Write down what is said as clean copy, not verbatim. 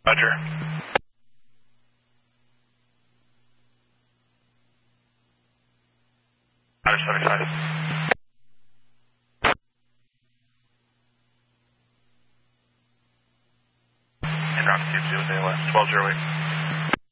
Roger. Roger 75. En route 2 West 1208.